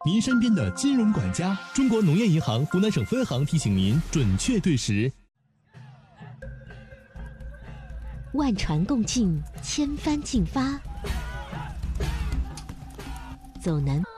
您身边的金融管家。中国农业银行湖南省分行提醒您准确对时。 万船共进，千帆竞发，走南。